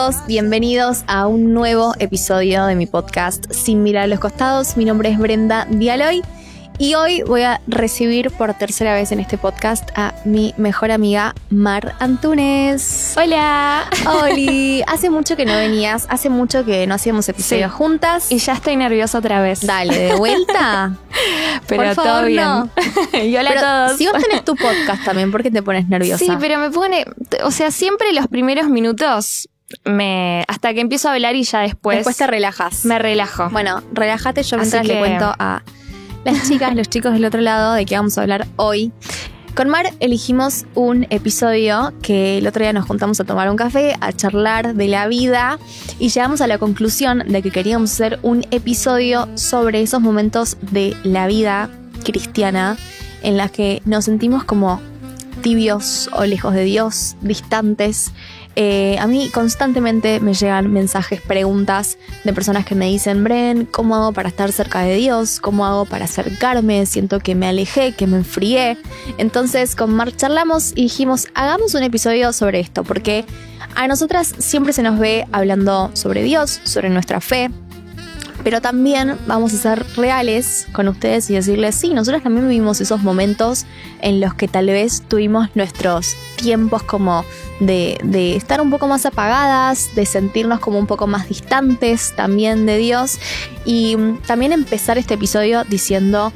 Bienvenidos a un nuevo episodio de mi podcast Sin Mirar a los Costados. Mi nombre es Brenda Dialoy y hoy voy a recibir por tercera vez en este podcast a mi mejor amiga Mar Antunes. Hola. Oli, hace mucho que no venías, hace mucho que no hacíamos episodios juntas. Y ya estoy nerviosa otra vez. Dale, ¿de vuelta? Pero por favor, todo bien. No. Y hola a todos. Si vos tenés tu podcast también, ¿por qué te pones nerviosa? Sí, pero me pone, o sea, siempre los primeros minutos hasta que empiezo a hablar y ya después te relajas. Me relajo. Bueno, relájate, yo mientras Así que le cuento a las chicas, los chicos del otro lado de qué vamos a hablar hoy. Con Mar elegimos un episodio que el otro día nos juntamos a tomar un café, a charlar de la vida y llegamos a la conclusión de que queríamos hacer un episodio sobre esos momentos de la vida cristiana en las que nos sentimos como tibios o lejos de Dios, distantes. A mí constantemente me llegan mensajes, preguntas de personas que me dicen: Bren, ¿cómo hago para estar cerca de Dios? ¿Cómo hago para acercarme? Siento que me alejé, que me enfrié. Entonces con Mar charlamos y dijimos: hagamos un episodio sobre esto, porque a nosotras siempre se nos ve hablando sobre Dios, sobre nuestra fe, pero también vamos a ser reales con ustedes y decirles: sí, nosotros también vivimos esos momentos en los que tal vez tuvimos nuestros tiempos como de estar un poco más apagadas, de sentirnos como un poco más distantes también de Dios. Y también empezar este episodio diciendo,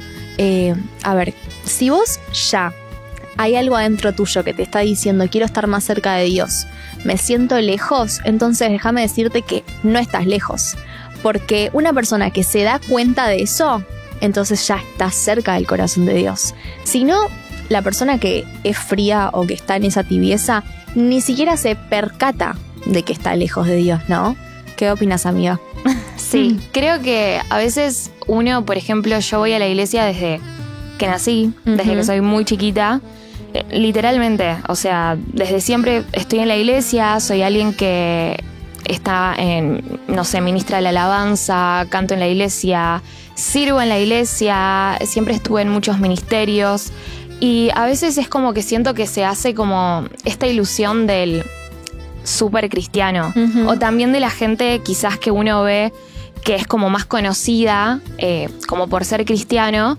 a ver, si vos ya hay algo adentro tuyo que te está diciendo: quiero estar más cerca de Dios, me siento lejos, entonces déjame decirte que no estás lejos. Porque una persona que se da cuenta de eso, entonces ya está cerca del corazón de Dios. Si no, la persona que es fría o que está en esa tibieza ni siquiera se percata de que está lejos de Dios, ¿no? ¿Qué opinas, amiga? Sí, creo que a veces uno, por ejemplo, yo voy a la iglesia desde que nací, desde que soy muy chiquita. Literalmente, o sea, desde siempre estoy en la iglesia, soy alguien que está en, no sé, ministra la alabanza, canto en la iglesia, sirvo en la iglesia, siempre estuve en muchos ministerios y a veces es como que siento que se hace como esta ilusión del súper cristiano o también de la gente quizás que uno ve que es como más conocida como por ser cristiano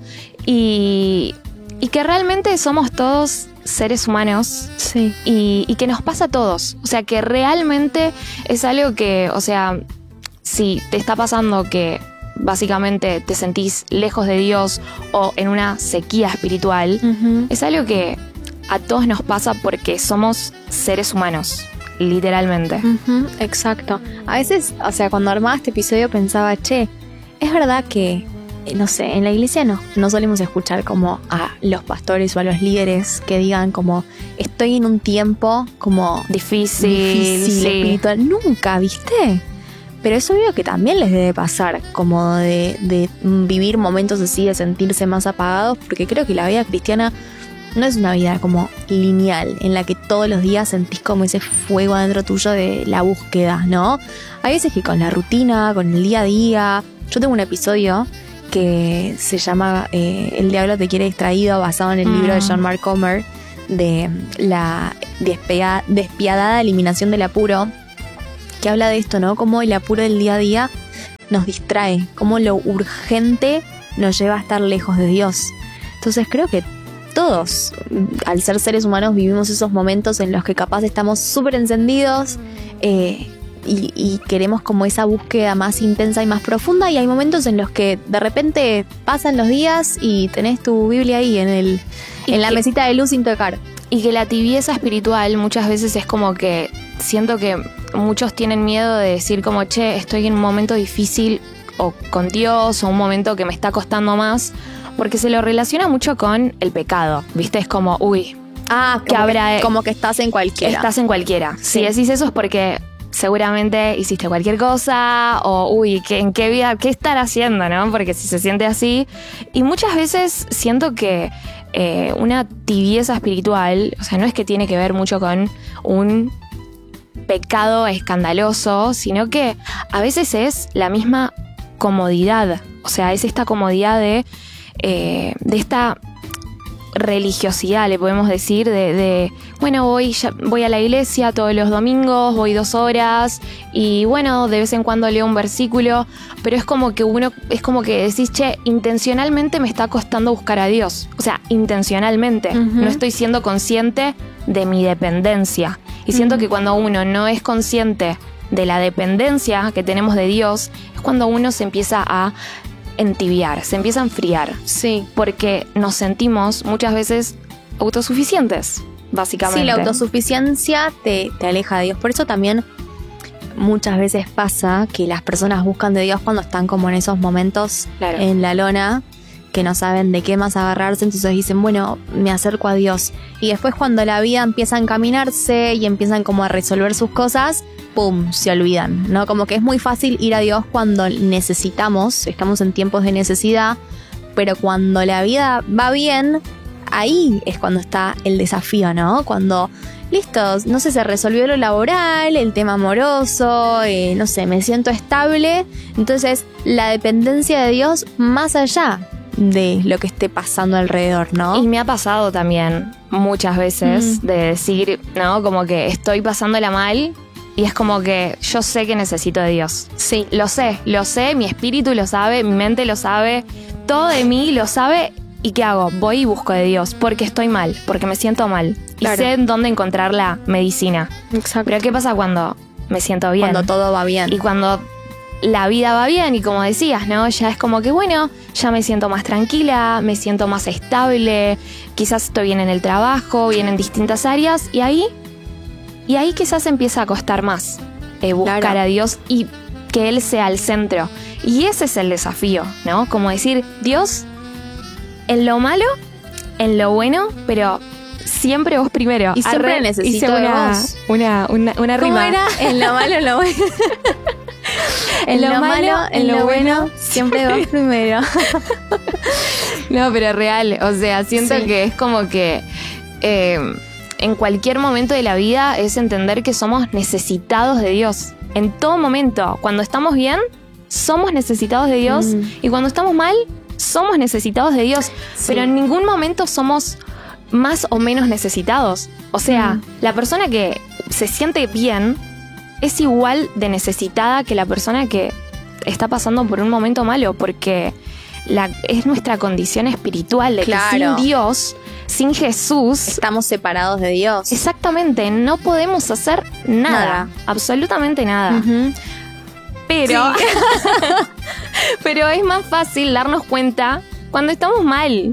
y que realmente somos todos seres humanos. Sí. Y que nos pasa a todos. O sea, que realmente es algo que, o sea, si te está pasando que básicamente te sentís lejos de Dios o en una sequía espiritual, es algo que a todos nos pasa porque somos seres humanos, literalmente. Exacto. A veces, o sea, cuando armaba este episodio pensaba: che, es verdad que no sé, en la iglesia no solemos escuchar como a los pastores o a los líderes que digan como: estoy en un tiempo como difícil sí. espiritual. Nunca, ¿viste? Pero es obvio que también les debe pasar como de vivir momentos así, de sentirse más apagados, porque creo que la vida cristiana no es una vida como lineal, en la que todos los días sentís como ese fuego adentro tuyo de la búsqueda, ¿no? Hay veces que con la rutina, con el día a día. Yo tengo un episodio que se llama El diablo te quiere distraído, basado en el libro de John Mark Comer, de la despiadada eliminación del apuro, que habla de esto, ¿no? Cómo el apuro del día a día nos distrae, cómo lo urgente nos lleva a estar lejos de Dios. Entonces creo que todos, al ser seres humanos, vivimos esos momentos en los que capaz estamos súper encendidos y queremos como esa búsqueda más intensa y más profunda, y hay momentos en los que de repente pasan los días y tenés tu Biblia ahí en la mesita de luz sin tocar. Y que la tibieza espiritual muchas veces es como que siento que muchos tienen miedo de decir como: che, estoy en un momento difícil o con Dios, o un momento que me está costando más, porque se lo relaciona mucho con el pecado, ¿viste? Es como, uy, como que estás en cualquiera. Estás en cualquiera. Sí. Si decís eso es porque seguramente hiciste cualquier cosa, o uy, ¿en qué vida? ¿Qué estar haciendo, no? Porque si se siente así. Y muchas veces siento que una tibieza espiritual, o sea, no es que tiene que ver mucho con un pecado escandaloso, sino que a veces es la misma comodidad. O sea, es esta comodidad de esta religiosidad, le podemos decir, bueno, voy a la iglesia todos los domingos, voy 2 horas y bueno, de vez en cuando leo un versículo, pero es como que decís, che, intencionalmente me está costando buscar a Dios. O sea, intencionalmente. No estoy siendo consciente de mi dependencia. Y siento que cuando uno no es consciente de la dependencia que tenemos de Dios, es cuando uno se empieza a entibiar, se empieza a enfriar. Sí. Porque nos sentimos muchas veces autosuficientes, básicamente. Sí, la autosuficiencia te aleja de Dios. Por eso también muchas veces pasa que las personas buscan de Dios cuando están como en esos momentos en la lona, que no saben de qué más agarrarse, entonces dicen, bueno, me acerco a Dios. Y después cuando la vida empieza a encaminarse y empiezan como a resolver sus cosas, ¡pum!, se olvidan, ¿no? Como que es muy fácil ir a Dios cuando necesitamos, estamos en tiempos de necesidad, pero cuando la vida va bien, ahí es cuando está el desafío, ¿no? Cuando, listo, no sé, se resolvió lo laboral, el tema amoroso, no sé, me siento estable, entonces la dependencia de Dios más allá de lo que esté pasando alrededor, ¿no? Y me ha pasado también muchas veces de decir, ¿no? Como que estoy pasándola mal y es como que yo sé que necesito de Dios. Sí. Lo sé, mi espíritu lo sabe, mi mente lo sabe, todo de mí lo sabe. ¿Y qué hago? Voy y busco de Dios porque estoy mal, porque me siento mal. Claro. Y sé en dónde encontrar la medicina. Exacto. Pero ¿qué pasa cuando me siento bien? Cuando todo va bien. Y cuando la vida va bien y como decías, ¿no? Ya es como que, bueno, ya me siento más tranquila, me siento más estable, quizás estoy bien en el trabajo, bien en distintas áreas y ahí quizás empieza a costar más buscar a Dios y que Él sea el centro. Y ese es el desafío, ¿no? Como decir, Dios, en lo malo, en lo bueno, pero siempre vos primero. Y siempre necesito de vos. Una ¿Cómo rima. era? En lo malo, en lo bueno. En lo malo, en lo bueno, siempre vos primero. No, pero real, o sea, siento que es como que en cualquier momento de la vida es entender que somos necesitados de Dios. En todo momento, cuando estamos bien, somos necesitados de Dios y cuando estamos mal, somos necesitados de Dios. Pero en ningún momento somos más o menos necesitados. O sea, la persona que se siente bien es igual de necesitada que la persona que está pasando por un momento malo, porque es nuestra condición espiritual de que sin Dios, sin Jesús, estamos separados de Dios. Exactamente, no podemos hacer nada. Absolutamente nada. Pero, pero es más fácil darnos cuenta cuando estamos mal.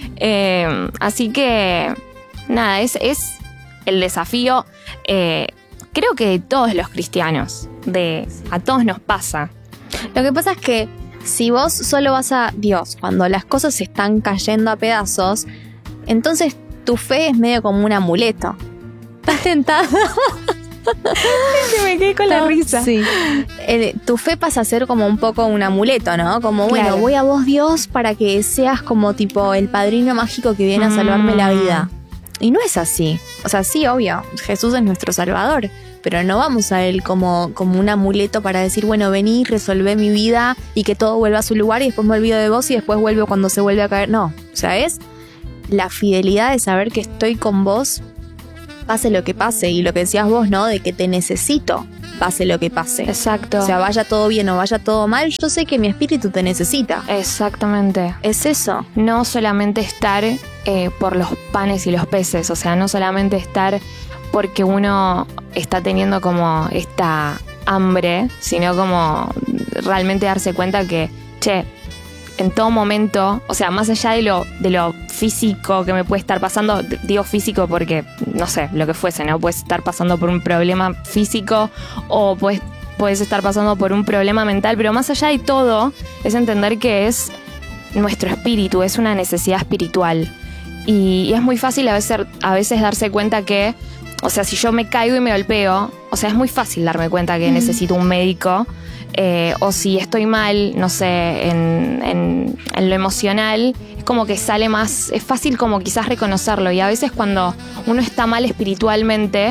Así que, nada, es el desafío, creo que de todos los cristianos, a todos nos pasa. Lo que pasa es que si vos solo vas a Dios cuando las cosas se están cayendo a pedazos, entonces tu fe es medio como un amuleto. Estás tentada. Que me quedé con la risa. Sí. Tu fe pasa a ser como un poco un amuleto, ¿no? Como, bueno, voy a vos, Dios, para que seas como tipo el padrino mágico que viene a salvarme la vida. Y no es así. O sea, sí, obvio, Jesús es nuestro Salvador, pero no vamos a Él como un amuleto para decir, bueno, vení, resolvé mi vida y que todo vuelva a su lugar y después me olvido de vos y después vuelvo cuando se vuelve a caer. No, o sea, es la fidelidad de saber que estoy con vos, pase lo que pase, y lo que decías vos, ¿no? De que te necesito, pase lo que pase. Exacto. O sea, vaya todo bien o vaya todo mal, yo sé que mi espíritu te necesita. Exactamente. Es eso. No solamente estar por los panes y los peces, o sea, no solamente estar porque uno está teniendo como esta hambre, sino como realmente darse cuenta que, che, en todo momento, o sea, más allá de lo físico que me puede estar pasando, digo físico porque, no sé, lo que fuese, ¿no? Puedes estar pasando por un problema físico o puedes estar pasando por un problema mental, pero más allá de todo, es entender que es nuestro espíritu, es una necesidad espiritual. Y es muy fácil a veces darse cuenta que, o sea, si yo me caigo y me golpeo, o sea, es muy fácil darme cuenta que necesito un médico. O si estoy mal, no sé, en lo emocional, es como que sale más, es fácil como quizás reconocerlo. Y a veces cuando uno está mal espiritualmente,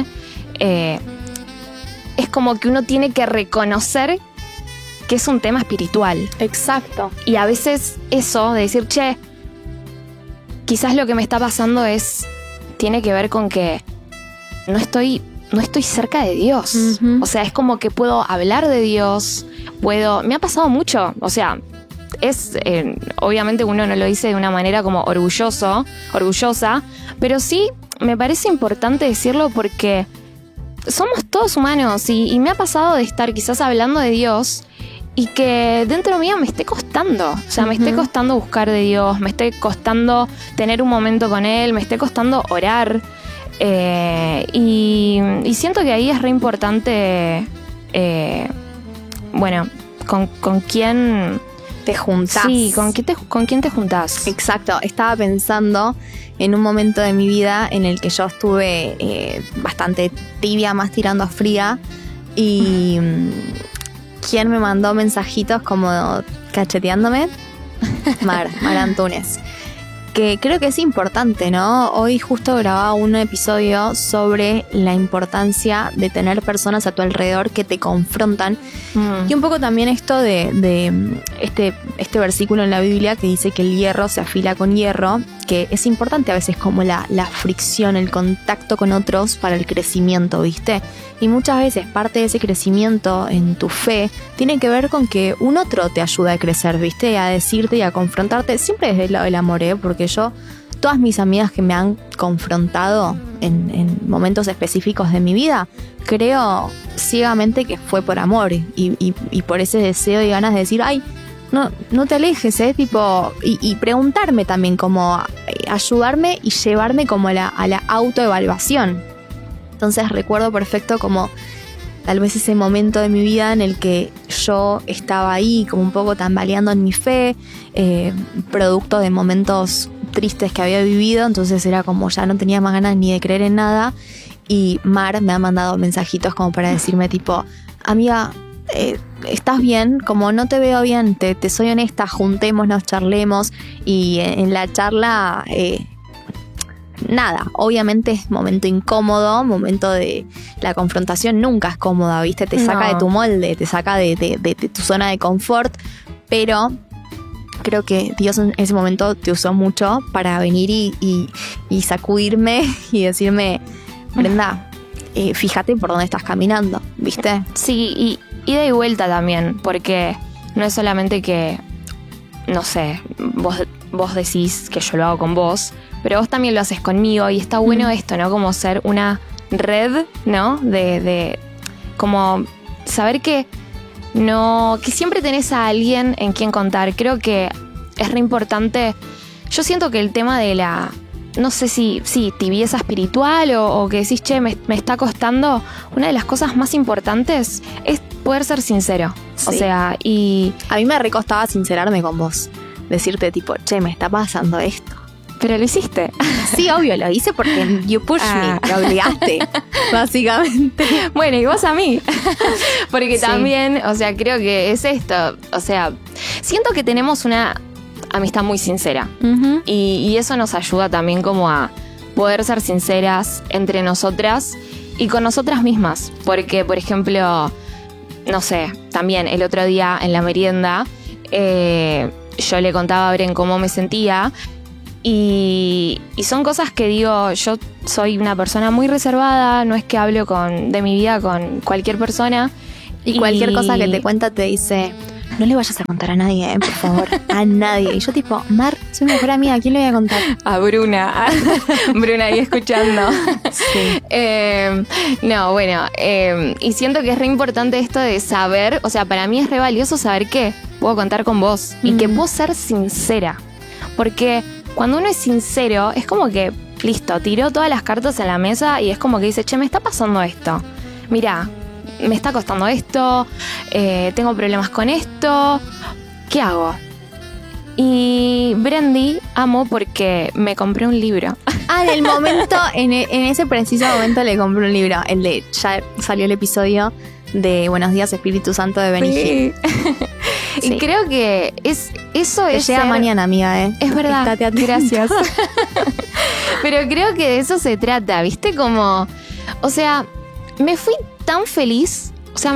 es como que uno tiene que reconocer que es un tema espiritual. Exacto. Y a veces eso de decir, che, quizás lo que me está pasando tiene que ver con que no estoy cerca de Dios. Uh-huh. O sea, es como que puedo hablar de Dios, me ha pasado mucho, o sea, obviamente uno no lo dice de una manera como orgullosa, pero sí me parece importante decirlo porque somos todos humanos y me ha pasado de estar quizás hablando de Dios y que dentro mío me esté costando, o sea, me esté costando buscar de Dios, me esté costando tener un momento con Él, me esté costando orar. Y siento que ahí es re importante, con quién te juntás. Sí, con quién te juntás. Exacto, estaba pensando en un momento de mi vida en el que yo estuve bastante tibia, más tirando a fría, y ¿quién me mandó mensajitos como cacheteándome? Mar Antunes. Que creo que es importante, ¿no? Hoy justo grababa un episodio sobre la importancia de tener personas a tu alrededor que te confrontan. Y un poco también esto de este versículo en la Biblia que dice que el hierro se afila con hierro, que es importante a veces como la fricción, el contacto con otros para el crecimiento, ¿viste? Y muchas veces parte de ese crecimiento en tu fe tiene que ver con que un otro te ayuda a crecer, ¿viste? A decirte y a confrontarte, siempre desde el lado del amor, porque todas mis amigas que me han confrontado en momentos específicos de mi vida, creo ciegamente que fue por amor y por ese deseo y ganas de decir, ay, no te alejes, tipo, y preguntarme también, como ayudarme y llevarme como a la autoevaluación. Entonces recuerdo perfecto como tal vez ese momento de mi vida en el que yo estaba ahí como un poco tambaleando en mi fe, producto de momentos tristes que había vivido, entonces era como ya no tenía más ganas ni de creer en nada, y Mar me ha mandado mensajitos como para decirme tipo, amiga, ¿estás bien? Como no te veo bien, te soy honesta, juntémonos, charlemos, y en la charla... nada, obviamente es momento incómodo, momento de la confrontación nunca es cómoda, ¿viste? Te saca de tu molde, te saca de tu zona de confort, pero creo que Dios en ese momento te usó mucho para venir y sacudirme y decirme, Brenda, fíjate por dónde estás caminando, ¿viste? Sí, y ida y vuelta también, porque no es solamente que, no sé, vos decís que yo lo hago con vos, pero vos también lo haces conmigo, y está bueno esto, ¿no? Como ser una red, ¿no? De como saber que siempre tenés a alguien en quien contar. Creo que es re importante. Yo siento que el tema de no sé si tibieza espiritual o que decís, che, me está costando, una de las cosas más importantes es poder ser sincero. Sí. O sea, y... A mí me recostaba sincerarme con vos. Decirte tipo, che, me está pasando esto. Pero lo hiciste. Sí, obvio, lo hice porque you pushed me, me obligaste, básicamente. Bueno, y vos a mí. Porque también, o sea, creo que es esto. O sea, siento que tenemos una amistad muy sincera. Uh-huh. Y eso nos ayuda también como a poder ser sinceras entre nosotras y con nosotras mismas. Porque, por ejemplo, no sé, también el otro día en la merienda, yo le contaba a Bren cómo me sentía. Y son cosas que digo, yo soy una persona muy reservada, no es que hablo de mi vida con cualquier persona. Y cualquier cosa que te cuenta te dice, no le vayas a contar a nadie, por favor, a nadie. Y yo tipo, Mar, soy mi mejor amiga, ¿a quién le voy a contar? A Bruna. Bruna ahí escuchando. Sí. No, bueno, y siento que es re importante esto de saber, o sea, para mí es re valioso saber que puedo contar con vos y que puedo ser sincera. Porque cuando uno es sincero, es como que, listo, tiró todas las cartas en la mesa y es como que dice, che, me está pasando esto. Mirá, me está costando esto, tengo problemas con esto, ¿qué hago? Y Brandy amo porque me compré un libro. En el momento, en ese preciso momento le compré un libro. Ya salió el episodio de Buenos Días Espíritu Santo de Benny Hill. Sí. Y creo que eso te llega mañana, amiga, Es verdad, gracias. Pero creo que de eso se trata, ¿viste? Como, o sea, me fui tan feliz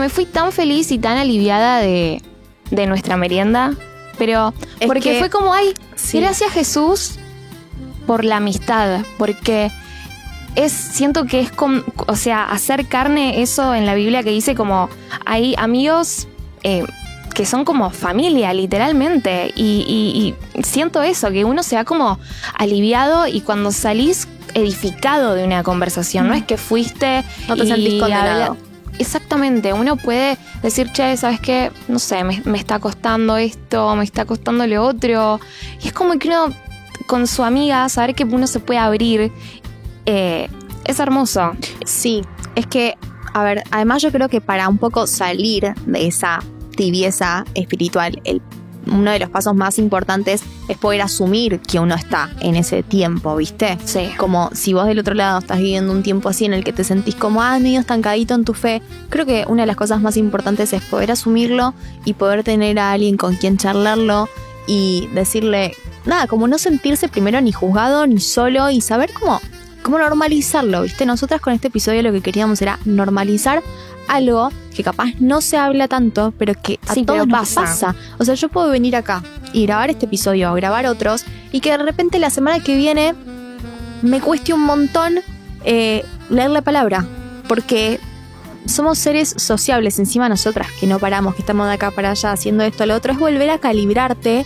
y tan aliviada de nuestra merienda, pero porque fue como, ay, sí, gracias Jesús por la amistad, porque siento que es como, o sea, hacer carne eso en la Biblia que dice como hay amigos que son como familia, literalmente, y siento eso, que uno se va como aliviado y cuando salís edificado de una conversación, no es que fuiste no te sentís condenado. Exactamente, uno puede decir, che, ¿sabes qué? No sé, me está costando esto, me está costando lo otro. Y es como que uno, con su amiga, saber que uno se puede abrir, es hermoso. Sí, es que, a ver, además yo creo que para un poco salir de esa tibieza espiritual, uno de los pasos más importantes es poder asumir que uno está en ese tiempo, ¿viste? Sí. Como si vos del otro lado estás viviendo un tiempo así en el que te sentís como medio estancadito en tu fe, creo que una de las cosas más importantes es poder asumirlo y poder tener a alguien con quien charlarlo y decirle, nada, como no sentirse primero ni juzgado ni solo y saber cómo normalizarlo, ¿viste? Nosotras con este episodio lo que queríamos era normalizar algo que capaz no se habla tanto, pero que a todos nos pasa. O sea, yo puedo venir acá y grabar este episodio o grabar otros y que de repente la semana que viene me cueste un montón leer la palabra, porque somos seres sociables encima nosotras, que no paramos, que estamos de acá para allá haciendo esto, lo otro, es volver a calibrarte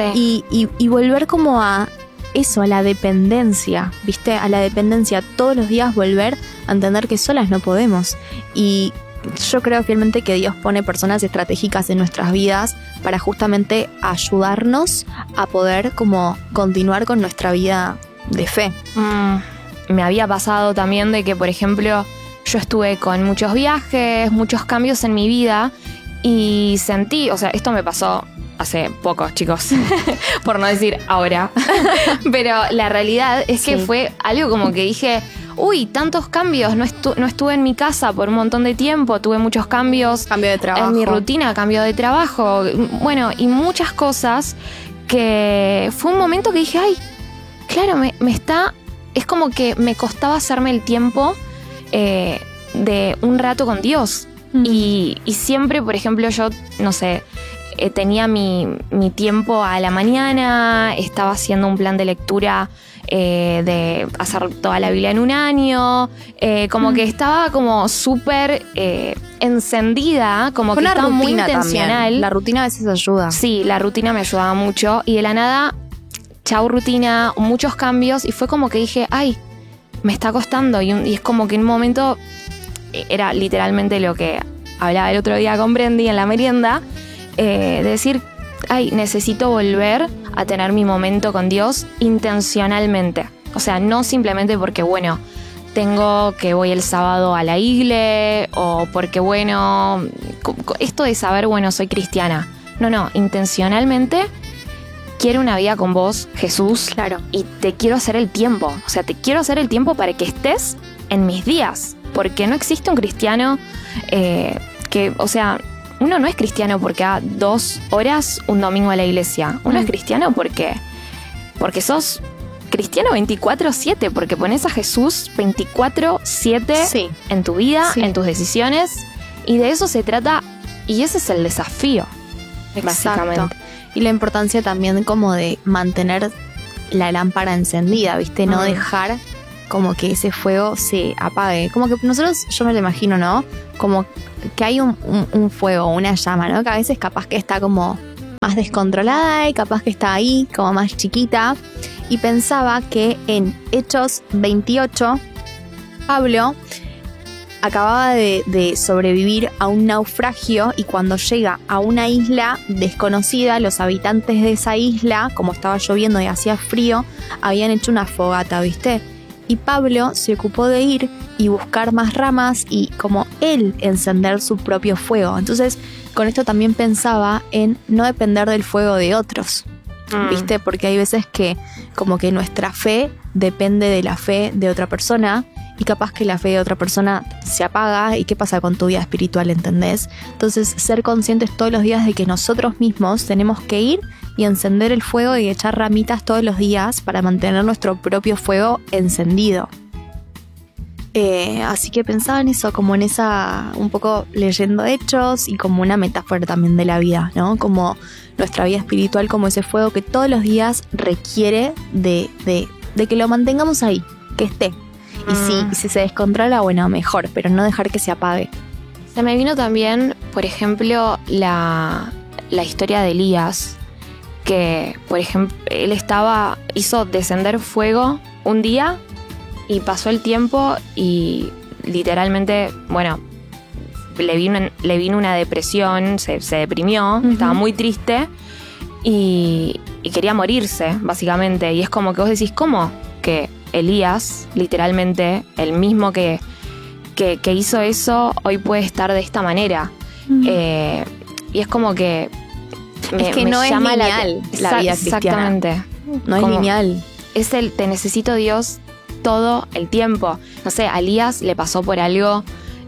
y volver como a eso, a la dependencia, ¿viste? A la dependencia, todos los días volver a entender que solas no podemos. Y yo creo fielmente que Dios pone personas estratégicas en nuestras vidas para justamente ayudarnos a poder como continuar con nuestra vida de fe. Me había pasado también de que, por ejemplo, yo estuve con muchos viajes, muchos cambios en mi vida y sentí, o sea, esto me pasó hace poco, chicos, por no decir ahora, pero la realidad es que fue algo como que dije, uy, tantos cambios, no estuve en mi casa por un montón de tiempo, tuve muchos cambios, cambio de trabajo, en mi rutina, cambio de trabajo, bueno, y muchas cosas que fue un momento que dije, ay, claro, es como que me costaba hacerme el tiempo de un rato con Dios. Y siempre, por ejemplo, yo, no sé, tenía mi tiempo a la mañana, estaba haciendo un plan de lectura de hacer toda la Biblia en un año, como que estaba como súper encendida, como que estaba muy intencional. También. La rutina a veces ayuda. Sí, la rutina me ayudaba mucho y de la nada, chau rutina, muchos cambios y fue como que dije, ay, me está costando y es como que en un momento era literalmente lo que hablaba el otro día con Brendy en la merienda, de decir, ay, necesito volver a tener mi momento con Dios intencionalmente. O sea, no simplemente porque, bueno, voy el sábado a la iglesia o porque, bueno, esto de saber, bueno, soy cristiana. No, intencionalmente quiero una vida con vos, Jesús. Claro. Y te quiero hacer el tiempo. O sea, te quiero hacer el tiempo para que estés en mis días. Porque no existe un cristiano que, o sea, uno no es cristiano porque da 2 horas un domingo a la iglesia. Uno es cristiano porque sos cristiano 24/7, porque pones a Jesús 24/7 en tu vida, en tus decisiones, y de eso se trata, y ese es el desafío, básicamente. Exacto. Y la importancia también como de mantener la lámpara encendida, ¿viste? No dejar como que ese fuego se apague. Como que nosotros, yo me lo imagino, ¿no? Como que hay un fuego, una llama, ¿no? Que a veces capaz que está como más descontrolada y capaz que está ahí, como más chiquita. Y pensaba que en Hechos 28, Pablo acababa de sobrevivir a un naufragio y cuando llega a una isla desconocida, los habitantes de esa isla, como estaba lloviendo y hacía frío, habían hecho una fogata, ¿viste? Y Pablo se ocupó de ir y buscar más ramas y como él encender su propio fuego. Entonces, con esto también pensaba en no depender del fuego de otros, ¿viste? Porque hay veces que como que nuestra fe depende de la fe de otra persona y capaz que la fe de otra persona se apaga y qué pasa con tu vida espiritual, ¿entendés? Entonces, ser conscientes todos los días de que nosotros mismos tenemos que ir y encender el fuego y echar ramitas todos los días para mantener nuestro propio fuego encendido. Así que pensaba en eso, como en esa, un poco leyendo Hechos y como una metáfora también de la vida, ¿no? Como nuestra vida espiritual, como ese fuego que todos los días requiere de de que lo mantengamos ahí, que esté. Y si se descontrola, bueno, mejor, pero no dejar que se apague. Se me vino también, por ejemplo, la historia de Elías, que, por ejemplo, él hizo descender fuego un día y pasó el tiempo y literalmente, bueno, le vino una depresión, se deprimió, estaba muy triste y quería morirse, básicamente. Y es como que vos decís, ¿cómo? Que Elías, literalmente, el mismo que hizo eso, hoy puede estar de esta manera. Y es como que es que no es lineal la vida cristiana. Exactamente. No es lineal. Es te necesito Dios todo el tiempo. No sé, a Elías le pasó por algo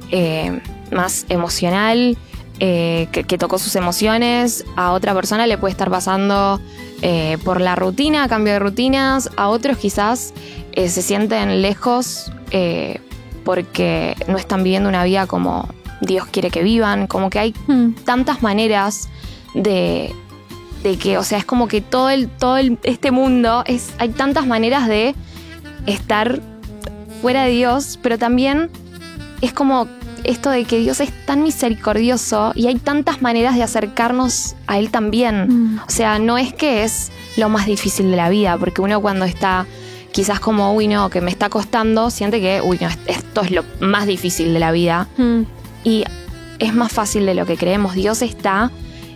más emocional, que tocó sus emociones. A otra persona le puede estar pasando por la rutina, cambio de rutinas. A otros quizás se sienten lejos porque no están viviendo una vida como Dios quiere que vivan. Como que hay tantas maneras de que, o sea, es como que todo este mundo hay tantas maneras de estar fuera de Dios, pero también es como esto de que Dios es tan misericordioso y hay tantas maneras de acercarnos a Él también. O sea, no es que es lo más difícil de la vida, porque uno cuando está quizás como, uy, no, que me está costando, siente que, uy, no, esto es lo más difícil de la vida. Y es más fácil de lo que creemos. Dios está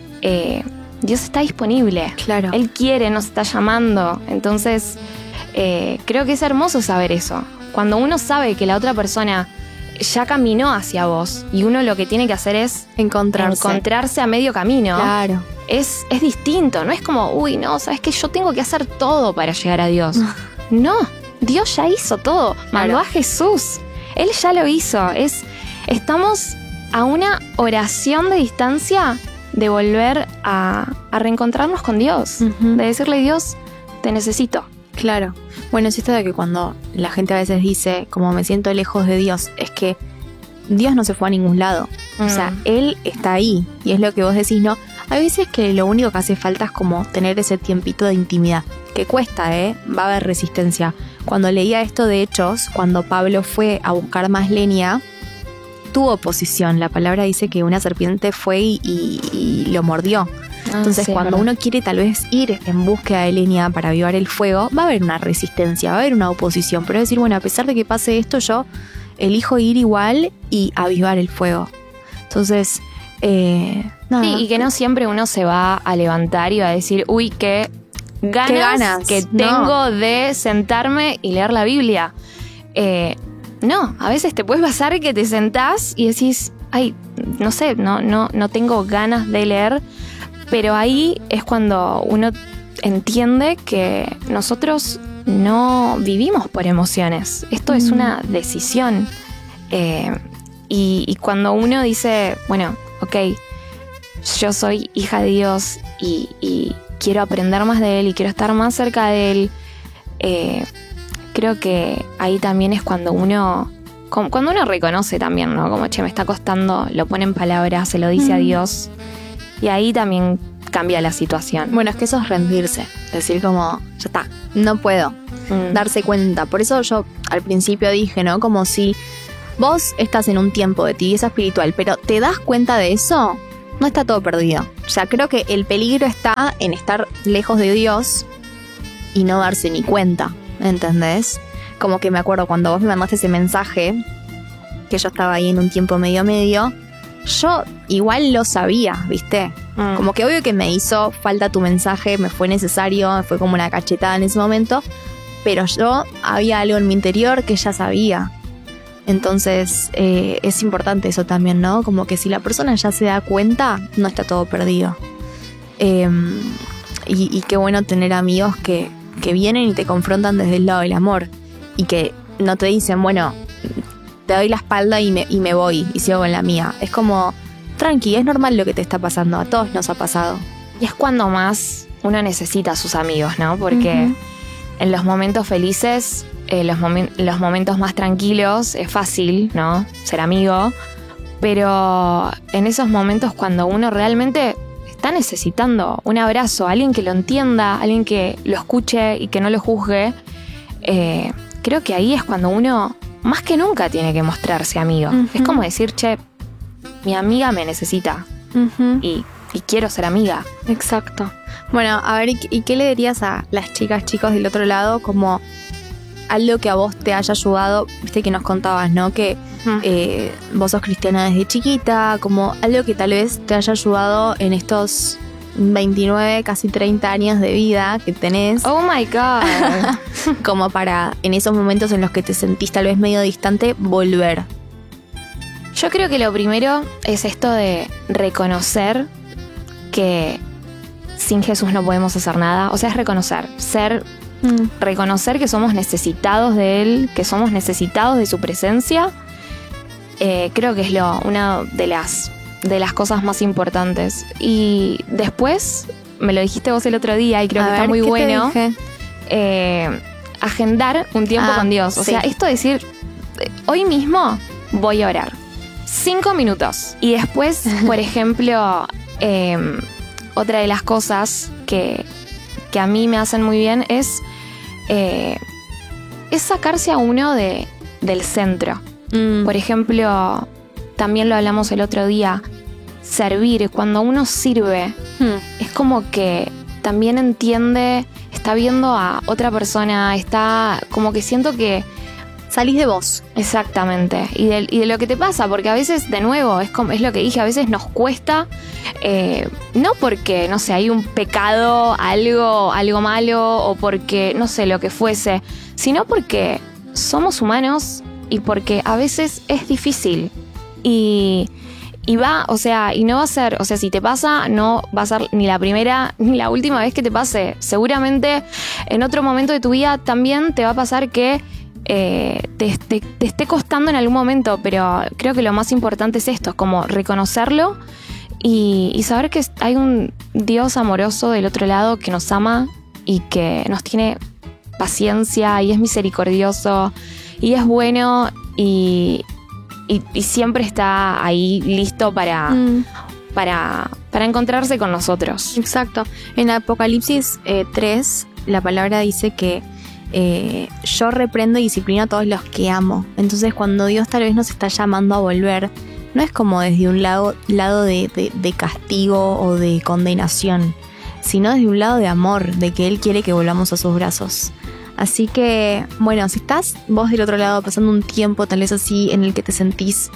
disponible. Claro. Él quiere, nos está llamando. Entonces, creo que es hermoso saber eso. Cuando uno sabe que la otra persona ya caminó hacia vos y uno lo que tiene que hacer es encontrarse a medio camino. Claro. Es distinto, no es como, uy, no, sabes que yo tengo que hacer todo para llegar a Dios. No, Dios ya hizo todo. Mandó a Jesús. Él ya lo hizo. Estamos a una oración de distancia de volver a reencontrarnos con Dios. De decirle, Dios, te necesito. Claro. Bueno, es esto de que cuando la gente a veces dice, como me siento lejos de Dios, es que Dios no se fue a ningún lado. O sea, Él está ahí. Y es lo que vos decís, ¿no? Hay veces que lo único que hace falta es como tener ese tiempito de intimidad. Que cuesta, va a haber resistencia. Cuando leía esto de Hechos, cuando Pablo fue a buscar más leña, tuvo oposición. La palabra dice que una serpiente fue y lo mordió. Entonces, cuando uno quiere tal vez ir en búsqueda de leña para avivar el fuego, va a haber una resistencia, va a haber una oposición. Pero es decir, bueno, a pesar de que pase esto, yo elijo ir igual y avivar el fuego. Entonces, nada. Sí, y que no siempre uno se va a levantar y va a decir, uy, qué ganas que tengo de sentarme y leer la Biblia. No, a veces te puede pasar que te sentás y decís, ay, no sé, no tengo ganas de leer. Pero ahí es cuando uno entiende que nosotros no vivimos por emociones. Esto es una decisión. Y cuando uno dice, bueno, ok, yo soy hija de Dios y quiero aprender más de Él y quiero estar más cerca de Él, creo que ahí también es cuando uno reconoce también, ¿no? Como, che, me está costando, lo pone en palabras, se lo dice a Dios. Y ahí también cambia la situación. Bueno, es que eso es rendirse. Decir como, ya está, no puedo. Darse cuenta. Por eso yo al principio dije, ¿no? Como si vos estás en un tiempo de tibieza espiritual, pero te das cuenta de eso, no está todo perdido. O sea, creo que el peligro está en estar lejos de Dios y no darse ni cuenta, ¿entendés? Como que me acuerdo cuando vos me mandaste ese mensaje, que yo estaba ahí en un tiempo medio, yo igual lo sabía, ¿viste? Como que obvio que me hizo falta tu mensaje, me fue necesario, me fue como una cachetada en ese momento, pero yo había algo en mi interior que ya sabía. Entonces es importante eso también, ¿no? Como que si la persona ya se da cuenta, no está todo perdido. Y qué bueno tener amigos que vienen y te confrontan desde el lado del amor y que no te dicen, bueno, te doy la espalda y me voy y sigo con la mía. Es como, tranqui, es normal lo que te está pasando, a todos nos ha pasado. Y es cuando más uno necesita a sus amigos, ¿no? Porque en los momentos felices, los momentos más tranquilos, es fácil, ¿no? Ser amigo. Pero en esos momentos cuando uno realmente está necesitando un abrazo, alguien que lo entienda, alguien que lo escuche y que no lo juzgue, creo que ahí es cuando uno más que nunca tiene que mostrarse amigo. Es como decir, che, mi amiga me necesita y quiero ser amiga. Exacto. Bueno, a ver, ¿y qué le dirías a las chicas, chicos del otro lado como algo que a vos te haya ayudado? Viste que nos contabas, ¿no? Que vos sos cristiana desde chiquita, como algo que tal vez te haya ayudado en estos 29, casi 30 años de vida que tenés. Oh my God. Como para, en esos momentos en los que te sentís tal vez medio distante, volver. Yo creo que lo primero es esto de reconocer que sin Jesús no podemos hacer nada. O sea, es reconocer, reconocer que somos necesitados de Él, que somos necesitados de su presencia. Creo que es una de las cosas más importantes. Y después, me lo dijiste vos el otro día y creo que está muy bueno, agendar un tiempo con Dios. O sea, esto de decir, hoy mismo voy a orar 5 minutos. Y después, por ejemplo, otra de las cosas que a mí me hacen muy bien es sacarse a uno del centro. Por ejemplo, también lo hablamos el otro día, servir. Cuando uno sirve, es como que también entiende, está viendo a otra persona, está como que siento que salís de vos. Exactamente. Y de lo que te pasa, porque a veces, de nuevo, es lo que dije, a veces nos cuesta, no porque, no sé, hay un pecado, algo malo, o porque, no sé, lo que fuese, sino porque somos humanos y porque a veces es difícil. Y va, o sea, y no va a ser, o sea, si te pasa, no va a ser ni la primera ni la última vez que te pase. Seguramente en otro momento de tu vida también te va a pasar que te esté costando en algún momento, pero creo que lo más importante es esto, es como reconocerlo y saber que hay un Dios amoroso del otro lado que nos ama y que nos tiene paciencia y es misericordioso y es bueno y siempre está ahí listo para encontrarse con nosotros. Exacto. En Apocalipsis 3 la palabra dice que yo reprendo y disciplino a todos los que amo. Entonces cuando Dios tal vez nos está llamando a volver, no es como desde un lado de castigo o de condenación, sino desde un lado de amor, de que Él quiere que volvamos a sus brazos. Así que, bueno, si estás vos del otro lado pasando un tiempo tal vez así en el que te sentís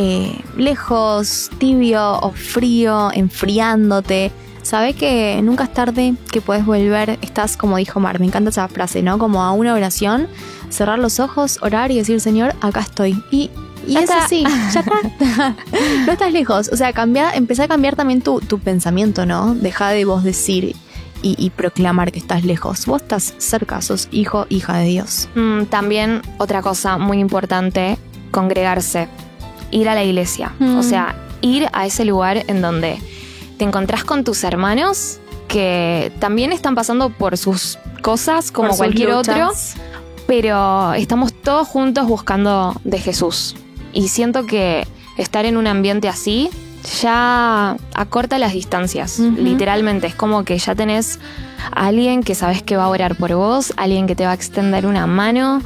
lejos, tibio o frío, enfriándote, sabe que nunca es tarde, que puedes volver. Estás, como dijo Mar, me encanta esa frase, ¿no? Como a una oración, cerrar los ojos, orar y decir, Señor, acá estoy. Y es así, ya está. No estás lejos. O sea, empezá a cambiar también tu pensamiento, ¿no? Deja de vos decir y proclamar que estás lejos. Vos estás cerca, sos hijo, hija de Dios. También otra cosa muy importante, congregarse, ir a la iglesia. O sea, ir a ese lugar en donde te encontrás con tus hermanos que también están pasando por sus cosas como por cualquier otro, pero estamos todos juntos buscando de Jesús. Y siento que estar en un ambiente así ya acorta las distancias, literalmente. Es como que ya tenés a alguien que sabes que va a orar por vos, alguien que te va a extender una mano.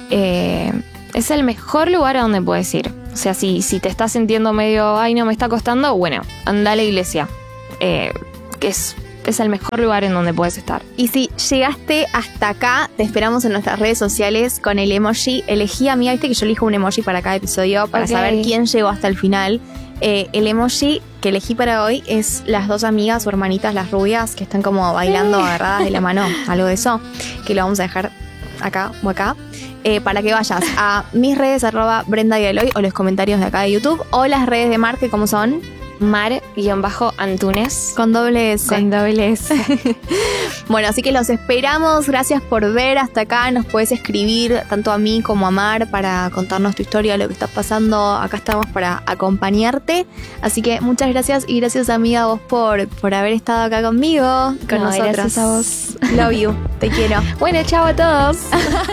Es el mejor lugar a donde puedes ir. O sea, si te estás sintiendo medio, ay, no, me está costando, bueno, anda a la iglesia, que es el mejor lugar en donde puedes estar. Y si llegaste hasta acá, te esperamos en nuestras redes sociales con el emoji. Elegí, amiga, viste que yo elijo un emoji para cada episodio para saber quién llegó hasta el final. El emoji que elegí para hoy es las dos amigas o hermanitas, las rubias, que están como bailando agarradas de la mano, algo de eso, que lo vamos a dejar acá o acá, para que vayas a mis redes @Brenda y Eloy o los comentarios de acá de YouTube o las redes de Mar, que como son Mar_Antunes con doble S. Con doble S. Bueno, así que los esperamos. Gracias por ver hasta acá. Nos puedes escribir tanto a mí como a Mar para contarnos tu historia, lo que estás pasando. Acá estamos para acompañarte. Así que muchas gracias y gracias, amiga, a vos por haber estado acá conmigo, con nosotros. Gracias a vos. Love you. Te quiero. Bueno, chao a todos.